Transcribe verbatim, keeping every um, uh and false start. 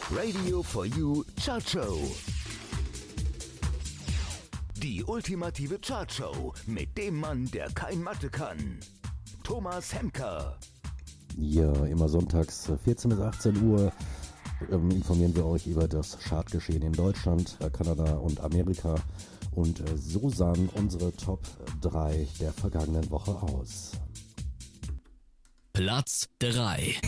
Radio for You Chart Show. Die ultimative Chartshow mit dem Mann, der kein Mathe kann. Thomas Hemker. Ja, immer sonntags vierzehn bis achtzehn Uhr ähm, informieren wir euch über das Chartgeschehen in Deutschland, Kanada und Amerika. Und äh, so sahen unsere Top drei der vergangenen Woche aus. Platz drei.